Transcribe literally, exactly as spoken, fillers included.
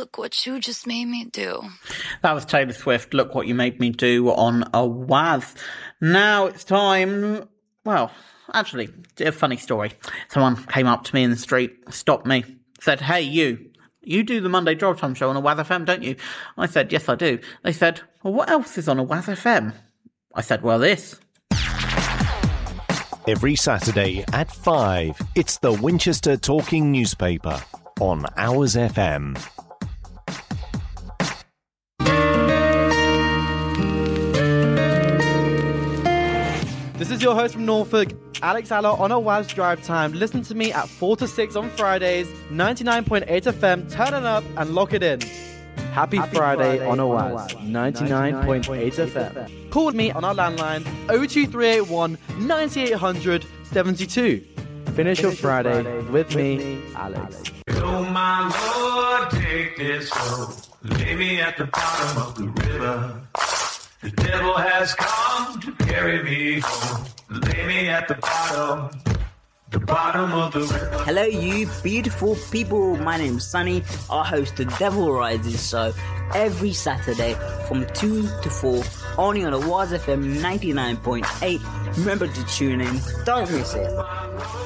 look what you just made me do. That was Taylor Swift, Look What You Made Me Do on a Waz. Now it's time, well, actually, a funny story. Someone came up to me in the street, stopped me, said, hey, you, you do the Monday Drive Time show on a Waz F M, don't you? I said, yes, I do. They said, well, what else is on a Waz F M? I said, well, this. Every Saturday at five, it's the Winchester Talking Newspaper on Hours F M. This is your host from Norfolk, Alex Aller on a Waz Drive Time. Listen to me at four to six on Fridays, ninety-nine point eight F M. Turn it up and lock it in. Happy, Happy Friday, Friday on a Waz, ninety-nine point eight F M. Call me on our landline, oh two three eight one, nine eight hundred, seventy-two. Finish your Friday with me, Alex. Oh my Lord, take this road. Lay me at the bottom of the river. The devil has come to carry me home. Lay me at the bottom, the bottom of the river. Hello, you beautiful people. My name's Sunny. I host the Devil Rises show every Saturday from two to four, only on a Waz F M ninety-nine point eight. Remember to tune in. Don't miss it.